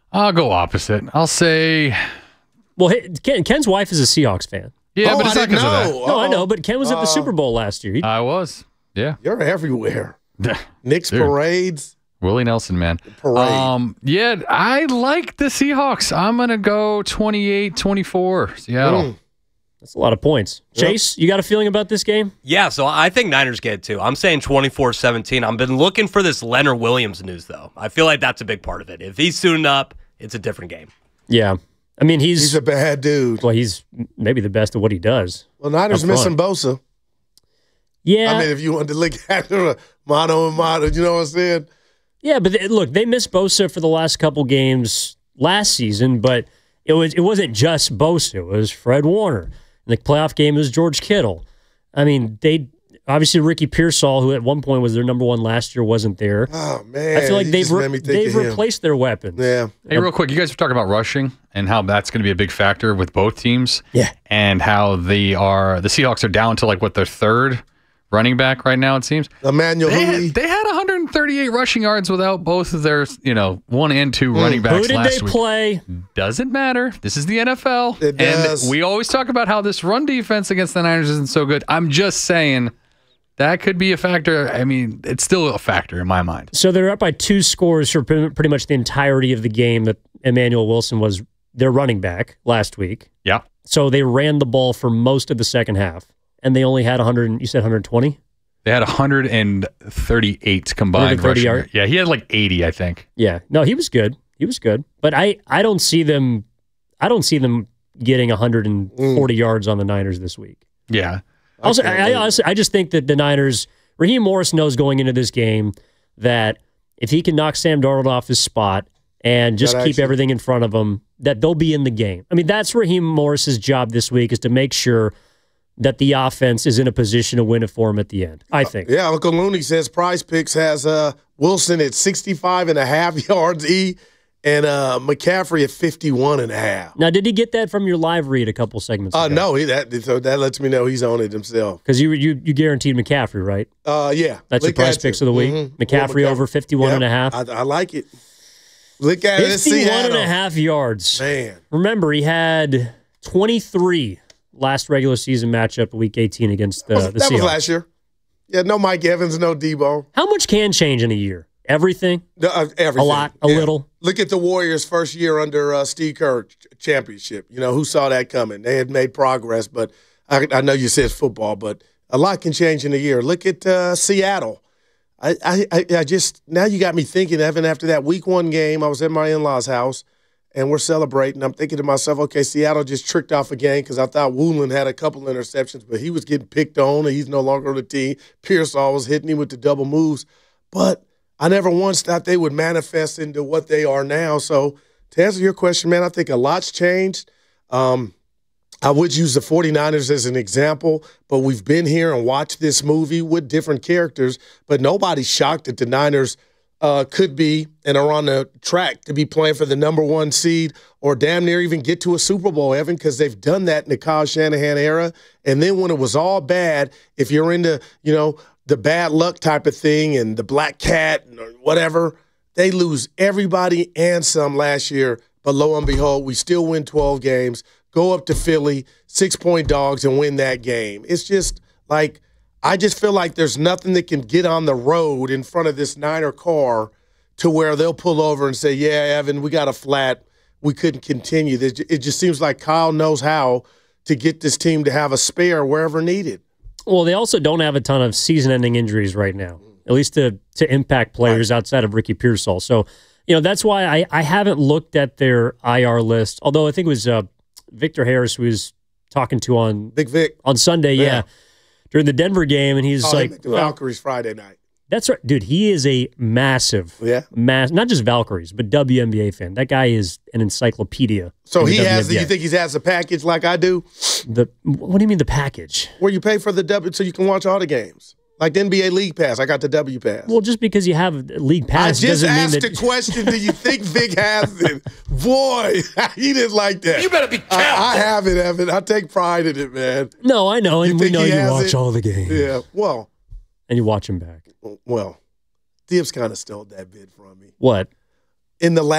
I'll go opposite. I'll say... Well, Ken's wife is a Seahawks fan. Yeah, but it's not because of that. No, I know, but Ken was at the Super Bowl last year. I was. Yeah. You're everywhere. Knicks parades. Willie Nelson, man. Parade. Yeah, I like the Seahawks. I'm going to go 28-24, Seattle. That's a lot of points. Chase, you got a feeling about this game? Yeah, so I think Niners get it too. I'm saying 24-17. I've been looking for this Leonard Williams news, though. I feel like that's a big part of it. If he's suiting up, it's a different game. Yeah. I mean, he's a bad dude. Well, he's maybe the best at what he does. Well, Niners missing Bosa. Yeah. I mean, if you wanted to look at it, mano and mano, you know what I'm saying? Yeah, but look, they missed Bosa for the last couple games last season, but it wasn't just Bosa. It was Fred Warner. In the playoff game, it was George Kittle. I mean, obviously Ricky Pearsall, who at one point was their number one last year, wasn't there. Oh, man. I feel like they've replaced their weapons. Yeah. Hey, real quick, you guys were talking about rushing and how that's going to be a big factor with both teams. Yeah. And how the Seahawks are down to their third running back right now, it seems. Emmanuel Louis. They had 138 rushing yards without both of their, 1 and 2 running backs last week. Who did they play? Doesn't matter. This is the NFL. It does. And we always talk about how this run defense against the Niners isn't so good. I'm just saying that could be a factor. I mean, it's still a factor in my mind. So they're up by 2 scores for pretty much the entirety of the game that Emmanuel Wilson was their running back last week. Yeah. So they ran the ball for most of the second half. And they only had 100, you said 120? They had 138 combined 130 rushing. yards? Yeah, he had 80, I think. Yeah. No, he was good. He was good. But I don't see them getting 140 yards on the Niners this week. Yeah. Also, I just think that the Niners, Raheem Morris knows going into this game that if he can knock Sam Darnold off his spot and just keep everything in front of him, that they'll be in the game. I mean, that's Raheem Morris's job this week, is to make sure that the offense is in a position to win it for him at the end, I think. Yeah, Uncle Looney says Prize Picks has Wilson at 65.5 yards and McCaffrey at 51.5. Now, did he get that from your live read a couple segments ago? No, so that lets me know he's on it himself. Because you guaranteed McCaffrey, right? Yeah. That's your Prize Picks of the week? Mm-hmm. McCaffrey over 51.5? I like it. Look at it. 51.5 yards. Man. Remember, he had 23 last regular season matchup, week 18 against the Seahawks. That was last year. Yeah, no Mike Evans, no Debo. How much can change in a year? Everything? Everything. A lot? A little? Look at the Warriors' first year under Steve Kerr championship. Who saw that coming? They had made progress, but I know you said football, but a lot can change in a year. Look at Seattle. I just, now you got me thinking, Evan, after that week 1 game, I was at my in-laws' house, and we're celebrating. I'm thinking to myself, okay, Seattle just tricked off a game because I thought Woolen had a couple interceptions, but he was getting picked on, and he's no longer on the team. Pearsall was hitting him with the double moves. But I never once thought they would manifest into what they are now. So to answer your question, man, I think a lot's changed. I would use the 49ers as an example, but we've been here and watched this movie with different characters, but nobody's shocked that the Niners could be and are on the track to be playing for the number 1 seed or damn near even get to a Super Bowl, Evan, because they've done that in the Kyle Shanahan era. And then when it was all bad, if you're into, the bad luck type of thing and the black cat or whatever, they lose everybody and some last year. But lo and behold, we still win 12 games, go up to Philly, 6-point dogs, and win that game. It's just like, I just feel like there's nothing that can get on the road in front of this Niner car to where they'll pull over and say, yeah, Evan, we got a flat. We couldn't continue. It just seems like Kyle knows how to get this team to have a spare wherever needed. Well, they also don't have a ton of season-ending injuries right now, at least to impact players outside of Ricky Pearsall. So, that's why I haven't looked at their IR list, although I think it was Victor Harris who was talking to on Big Vic on Sunday, during the Denver game, and he's like, the Valkyries Friday night. That's right. Dude, he is a massive, not just Valkyries, but WNBA fan. That guy is an encyclopedia. So he has, you think he has a package like I do? What do you mean the package? Where you pay for the W so you can watch all the games. Like the NBA League Pass. I got the W Pass. Well, just because you have League Pass doesn't mean that... I just asked the question, do you think Vic has it? Boy, he didn't like that. You better be careful. I have it, Evan. I take pride in it, man. No, I know, and we know you watch all the games. Yeah, well... And you watch him back. Well, Dibbs kind of stole that bit from me. What? In the last